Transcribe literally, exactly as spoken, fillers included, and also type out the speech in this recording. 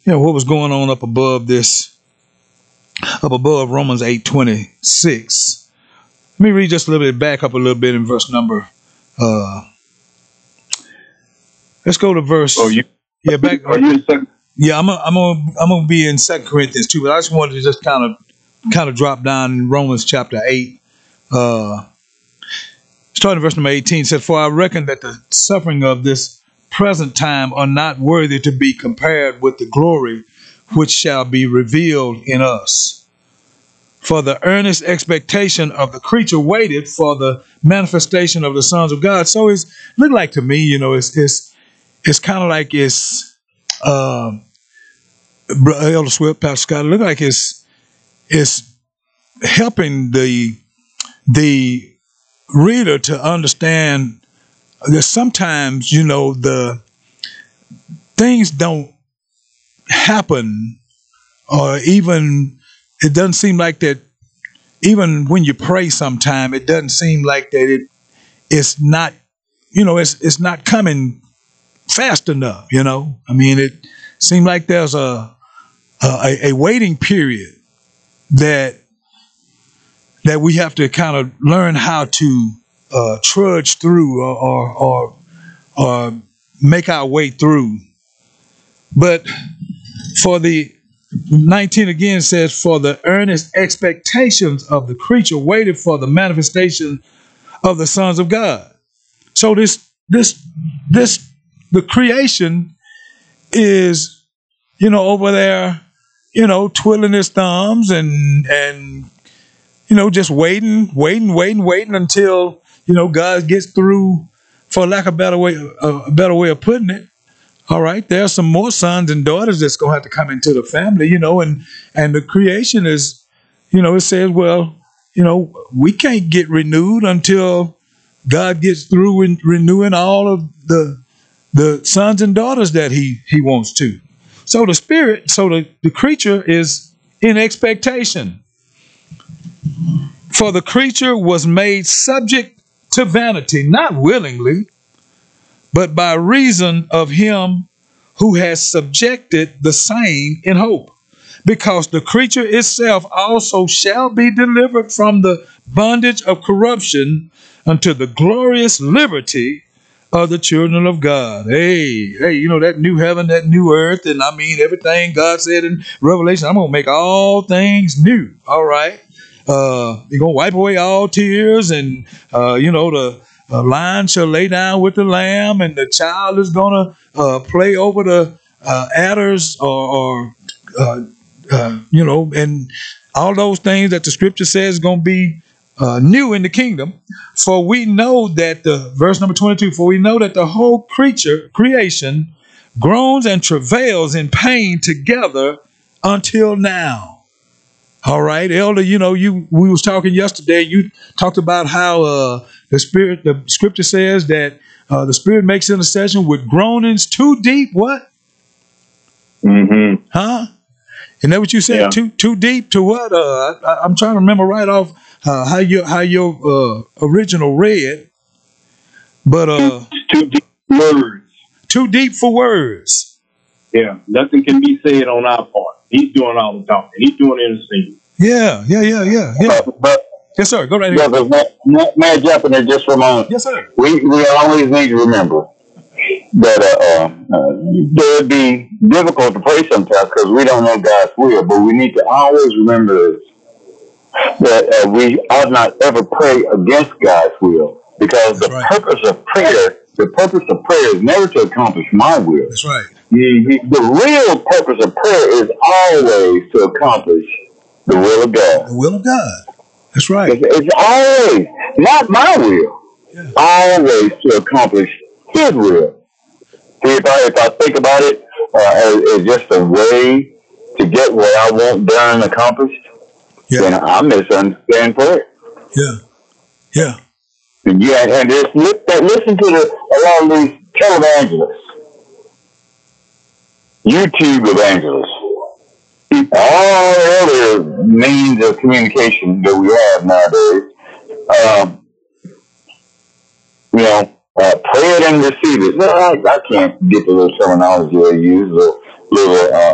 you know, what was going on up above this, up above Romans eight twenty-six. Let me read just a little bit, back up a little bit in verse number. Uh, let's go to verse. Oh, you? Yeah, back. Are you in second? Yeah, I'm. A, I'm. A, I'm gonna be in Second Corinthians too, but I just wanted to just kind of, kind of drop down in Romans chapter eight. Uh, starting verse number eighteen, it says, "For I reckon that the suffering of this present time are not worthy to be compared with the glory which shall be revealed in us. For the earnest expectation of the creature waited for the manifestation of the sons of God." So it's look like to me, you know, it's it's it's kind of like it's uh, Elder Swift, Pastor Scott. It look like it's it's helping the the reader to understand that sometimes, you know, the things don't happen, or even it doesn't seem like that. Even when you pray, sometime it doesn't seem like that. It it's not, you know, it's it's not coming fast enough. You know, I mean, it seems like there's a a, a waiting period that that we have to kind of learn how to uh, trudge through, or, or or or make our way through. But for the nineteen again says, "For the earnest expectations of the creature waited for the manifestation of the sons of God." So this this this the creation is, you know, over there, you know, twiddling his thumbs and and you know, just waiting, waiting, waiting, waiting until, you know, God gets through, for lack of a better way, a better way of putting it. All right, there are some more sons and daughters that's gonna have to come into the family, you know, and and the creation is, you know, it says, well, you know, we can't get renewed until God gets through in renewing all of the the sons and daughters that he he wants to. So the spirit, so the, the creature is in expectation. For the creature was made subject to vanity, not willingly, but by reason of him who has subjected the same in hope, because the creature itself also shall be delivered from the bondage of corruption unto the glorious liberty of the children of God. Hey, hey, you know, that new heaven, that new earth, and I mean everything God said in Revelation, I'm gonna make all things new. All right. Uh, you're gonna wipe away all tears, and uh, you know, the uh, lion shall lay down with the lamb, and the child is gonna uh, play over the uh, adders, or, or uh, uh, you know, and all those things that the scripture says is gonna be uh, new in the kingdom. For we know that the verse number twenty-two. For we know that the whole creature creation groans and travails in pain together until now. All right, Elder, you know, you we was talking yesterday, you talked about how uh, the spirit, the scripture says that uh, the spirit makes intercession with groanings too deep. What? Mm-hmm. Huh? Isn't that what you said? Yeah. Too too deep to what? Uh, I, I'm trying to remember right off uh, how your how your uh, original read, but uh, too deep words. Too deep for words. Yeah, nothing can be said on our part. He's doing all the talking. He's doing everything. Yeah, yeah, yeah, yeah, yeah. But, but yes, sir. Go right ahead. Brother Matt, Matt jumping there just for a moment. Yes, sir. We we always need to remember that uh, uh, it would be difficult to pray sometimes because we don't know God's will. But we need to always remember that uh, we ought not ever pray against God's will, because That's the right. purpose of prayer, the purpose of prayer is never to accomplish my will. That's right. The, the real purpose of prayer is always to accomplish the will of God. The will of God. That's right. It's, it's always not my will. Yeah. Always to accomplish His will. See, if I if I think about it uh, as, as just a way to get what I want done and accomplished, Yeah. then I misunderstand prayer. Yeah. Yeah. And yeah, and just li- listen to the, a lot of these televangelists, YouTube evangelists, all the other means of communication that we have nowadays. Um, you know, uh, pray it and receive it. No, I, I can't get the little terminology they use, the little uh,